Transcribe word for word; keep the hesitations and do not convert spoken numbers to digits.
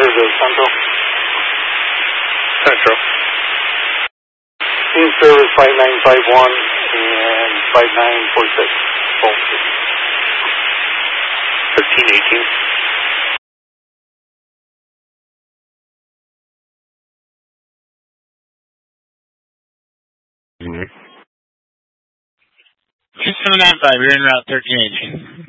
Denver to Central. Central. Team service five nine five one and five nine four six. thirteen eighteen. two seven nine five, you're in route thirteen eighteen.